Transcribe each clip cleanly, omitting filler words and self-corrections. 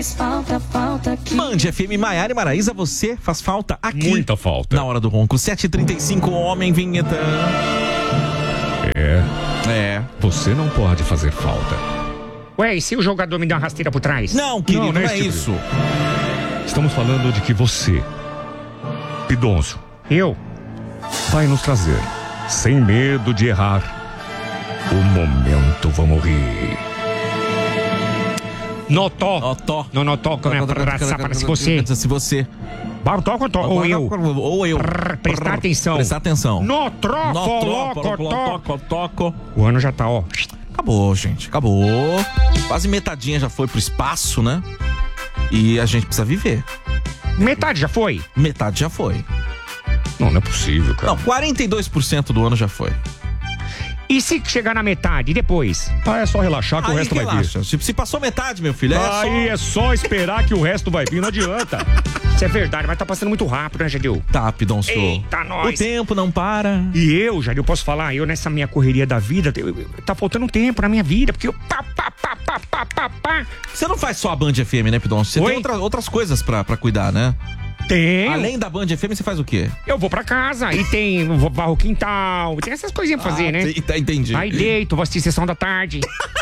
faz falta, falta aqui. Band FM, Maiara e Maraísa, você faz falta aqui. Muita falta. Na hora do ronco, 7h35, homem, vinheta. Você não pode fazer falta. Ué, e se o jogador me der uma rasteira por trás? Não, querido, não é tipo isso. Estamos falando de que você, Pidoncio, Eu? vai nos trazer, sem medo de errar, o momento vamos rir. Notó. Notó. Não notó, como é para se você. Se você. Bartó ou eu? Ou eu. Prestar atenção. Prestar atenção. Toco. O ano já tá, ó. Acabou, gente. Acabou. Quase metadinha já foi pro espaço, né? E a gente precisa viver. Metade já foi? Metade já foi. Não é possível, cara. Não, 42% do ano já foi. E se chegar na metade, e depois? É só relaxar que o resto vai vir. Se passou metade, meu filho, é só esperar que o resto vai vir, não adianta. Isso é verdade, mas tá passando muito rápido, né, Jadil? Tá, Pidoncio. Eita, nós. O tempo não para. E eu, Jadil, posso falar, eu nessa minha correria da vida, tá faltando tempo na minha vida, porque eu pá. Você não faz só a Band FM, né, Pidoncio? Você tem outras coisas pra cuidar, né? Tem. Além da Band FM, você faz o quê? Eu vou pra casa e tem varro o quintal, tem essas coisinhas pra fazer, né? Entendi. Aí deito, vou assistir Sessão da Tarde.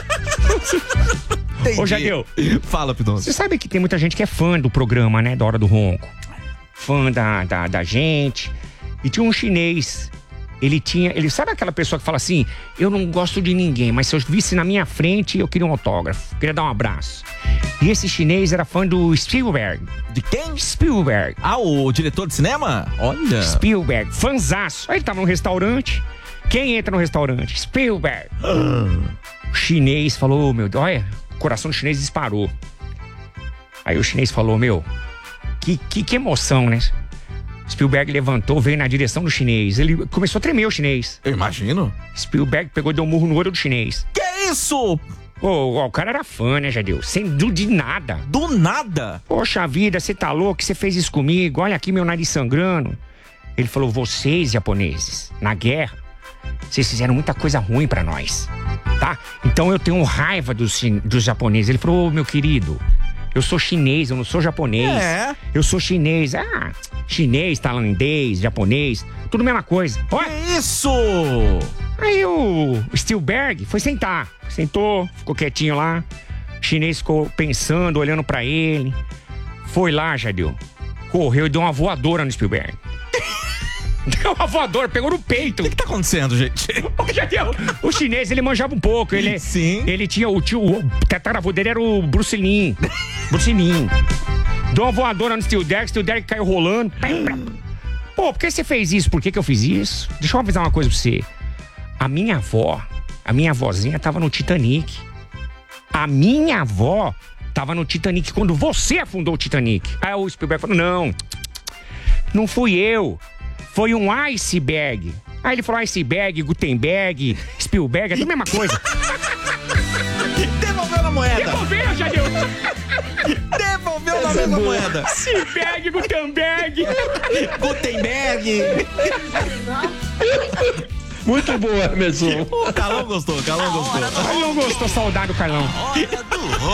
Entendi. Ô, Jadil. Fala, Pidoncio. Você sabe que tem muita gente que é fã do programa, né? Da Hora do Ronco. Fã da gente. E tinha um chinês. Ele sabe aquela pessoa que fala assim: eu não gosto de ninguém, mas se eu visse na minha frente, eu queria um autógrafo, queria dar um abraço. E esse chinês era fã do Spielberg. De quem? Spielberg. Ah, o diretor de cinema? Olha. Spielberg, fanzaço. Aí ele tava num restaurante. Quem entra no restaurante? Spielberg. O chinês falou: meu Deus, olha, o coração do chinês disparou. Aí o chinês falou: meu, que emoção, né? Spielberg levantou, veio na direção do chinês. Ele começou a tremer, o chinês. Eu imagino. Spielberg pegou e deu um murro no olho do chinês. Que isso? O cara era fã, né, Jadil? Sem dúvida de nada. Do nada? Poxa vida, você tá louco? Você fez isso comigo? Olha aqui meu nariz sangrando. Ele falou: vocês, japoneses, na guerra, vocês fizeram muita coisa ruim pra nós, tá? Então eu tenho raiva dos japoneses. Ele falou: meu querido, eu sou chinês, eu não sou japonês. Eu sou chinês. Chinês, tailandês, japonês, tudo a mesma coisa. Olha. Que isso? Aí o Spielberg foi sentar. Sentou, ficou quietinho lá. O chinês ficou pensando, olhando pra ele. Foi lá, Jadil. Correu e deu uma voadora no Spielberg. Deu uma voadora, pegou no peito. O que tá acontecendo, gente? O chinês, ele manjava um pouco. Sim. Ele tinha o tataravô dele era o Bruce Lee. Deu uma voadora no Spielberg caiu rolando. Pô, por que você fez isso? Por que eu fiz isso? Deixa eu avisar uma coisa pra você. A minha avózinha tava no Titanic. A minha avó tava no Titanic quando você afundou o Titanic. Aí o Spielberg falou: não fui eu. Foi um iceberg. Aí ele falou: iceberg, Gutenberg, Spielberg, é tudo a mesma coisa. Devolveu na moeda. Devolveu, Jadil. Devolveu na mesma moeda. Iceberg, Gutenberg. Muito boa, Emerson. O Carlão gostou. Carlão gostou, saudade do Carlão. Hora do